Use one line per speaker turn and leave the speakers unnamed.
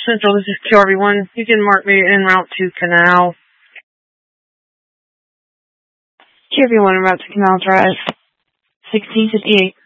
Central, this is QRV1. You can mark me en route to Canal.
QRV1 en route to Canal Drive. 1658.